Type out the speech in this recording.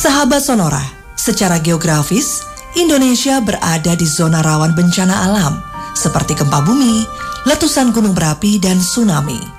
Sahabat Sonora, secara geografis, Indonesia berada di zona rawan bencana alam seperti gempa bumi, letusan gunung berapi, dan tsunami.